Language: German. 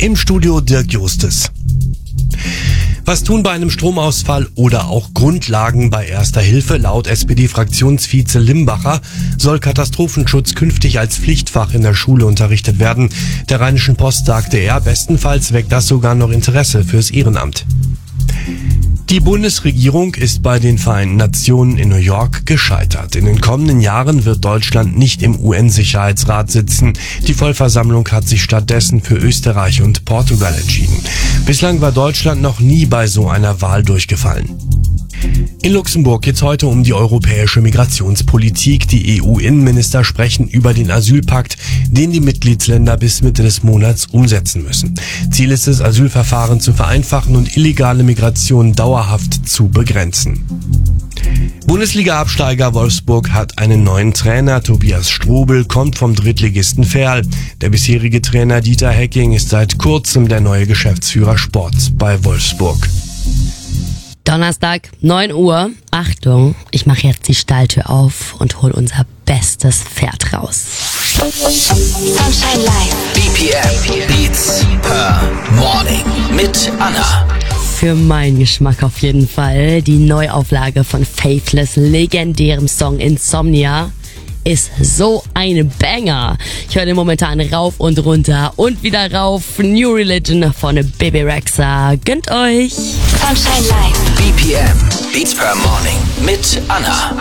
Im Studio Dirk Justes. Was tun bei einem Stromausfall oder auch Grundlagen bei Erster Hilfe? Laut SPD-Fraktionsvize Limbacher soll Katastrophenschutz künftig als Pflichtfach in der Schule unterrichtet werden. Der Rheinischen Post sagte er, bestenfalls weckt das sogar noch Interesse fürs Ehrenamt. Die Bundesregierung ist bei den Vereinten Nationen in New York gescheitert. In den kommenden Jahren wird Deutschland nicht im UN-Sicherheitsrat sitzen. Die Vollversammlung hat sich stattdessen für Österreich und Portugal entschieden. Bislang war Deutschland noch nie bei so einer Wahl durchgefallen. In Luxemburg geht's heute um die europäische Migrationspolitik. Die EU-Innenminister sprechen über den Asylpakt, den die Mitgliedsländer bis Mitte des Monats umsetzen müssen. Ziel ist es, Asylverfahren zu vereinfachen und illegale Migration dauerhaft zu begrenzen. Bundesliga-Absteiger Wolfsburg hat einen neuen Trainer. Tobias Strobel kommt vom Drittligisten Verl. Der bisherige Trainer Dieter Hecking ist seit kurzem der neue Geschäftsführer Sport bei Wolfsburg. Donnerstag, 9 Uhr. Achtung, ich mache jetzt die Stalltür auf und hol unser bestes Pferd raus. Sunshine Live. BPM Beats per Morning mit Anna. Für meinen Geschmack auf jeden Fall. Die Neuauflage von Faithless legendärem Song Insomnia ist so ein Banger. Ich höre den momentan rauf und runter und wieder rauf. New Religion von Bebe Rexha. Gönnt euch. Sunshine Live. BPM Beats per Morning mit Anna.